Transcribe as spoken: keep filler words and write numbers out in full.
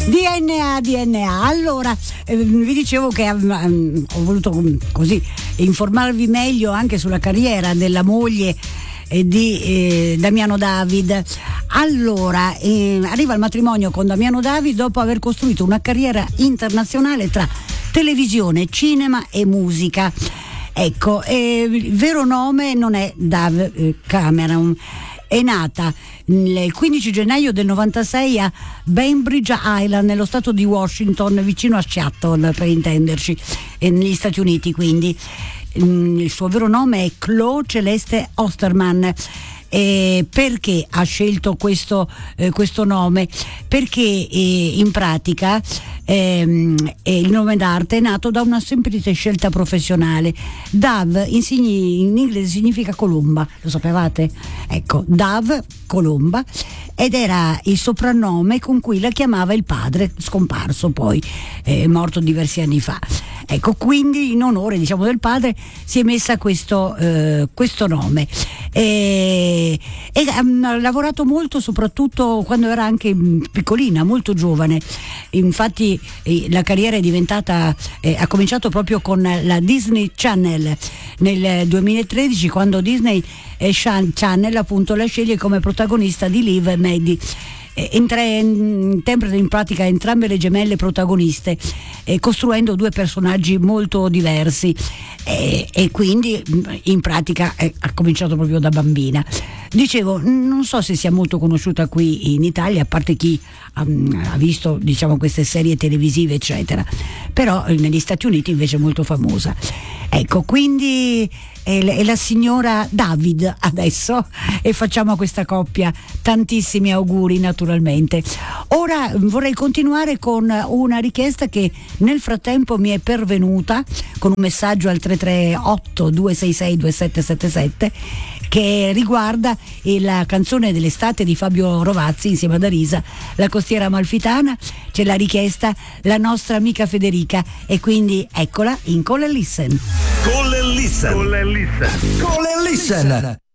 D N A, D N A. Allora, eh, vi dicevo che um, ho voluto um, così informarvi meglio anche sulla carriera della moglie eh, di eh, Damiano David. Allora, eh, arriva il matrimonio con Damiano David dopo aver costruito una carriera internazionale tra televisione, cinema e musica. Ecco, eh, il vero nome non è Dave eh, Cameron. È nata il quindici gennaio del novantasei a Bainbridge Island, nello stato di Washington, vicino a Seattle per intenderci, negli Stati Uniti. Quindi il suo vero nome è Chloe Celeste Osterman. Eh, perché ha scelto questo, eh, questo nome? Perché eh, in pratica ehm, eh, il nome d'arte è nato da una semplice scelta professionale. Dove in, signi, in inglese significa colomba, lo sapevate? Ecco, Dove, colomba, ed era il soprannome con cui la chiamava il padre, scomparso poi, eh, morto diversi anni fa. Ecco, quindi in onore, diciamo, del padre si è messa questo, eh, questo nome. E, e ha lavorato molto, soprattutto quando era anche piccolina, molto giovane. Infatti eh, la carriera è diventata, eh, ha cominciato proprio con la Disney Channel nel duemilatredici, quando Disney eh, Channel appunto la sceglie come protagonista di Liv e Maddie. Entre, interpreta in pratica entrambe le gemelle protagoniste, eh, costruendo due personaggi molto diversi, eh, e quindi in pratica eh, ha cominciato proprio da bambina. Dicevo, non so se sia molto conosciuta qui in Italia, a parte chi um, ha visto, diciamo, queste serie televisive eccetera, però eh, negli Stati Uniti invece è molto famosa. Ecco, quindi è, è la signora David adesso, e facciamo a questa coppia tantissimi auguri naturalmente. Ora vorrei continuare con una richiesta che nel frattempo mi è pervenuta con un messaggio al tre tre otto due sei sei due sette sette sette, che riguarda la canzone dell'estate di Fabio Rovazzi insieme ad Arisa, La costiera amalfitana. C'è la richiesta la nostra amica Federica, e quindi eccola in Call and Listen. Call and Listen. Call and Listen. Call and Listen.